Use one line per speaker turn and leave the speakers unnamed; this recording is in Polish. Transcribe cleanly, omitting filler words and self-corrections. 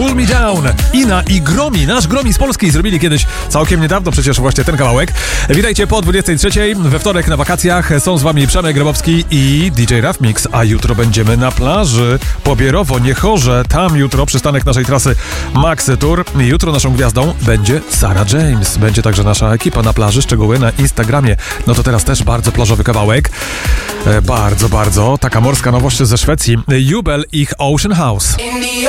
Cool Me Down. Ina i Gromi, nasz Gromi z Polski zrobili kiedyś całkiem niedawno przecież właśnie ten kawałek. Witajcie po 23. We wtorek na wakacjach są z wami Przemek Grabowski i DJ Rough Mix, a jutro będziemy na plaży Pobierowo, Niechorze. Tam jutro przystanek naszej trasy Maxy Tour. Jutro naszą gwiazdą będzie Sarah James. Będzie także nasza ekipa na plaży, szczegóły na Instagramie. No to teraz też bardzo plażowy kawałek. Bardzo taka morska nowość ze Szwecji. Jubel, ich Ocean House.